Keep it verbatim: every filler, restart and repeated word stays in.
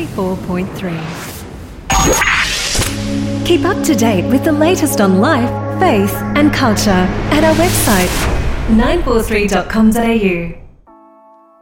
ninety-four point three. Keep up to date with the latest on life, faith and culture at our website nine four three dot com dot a u.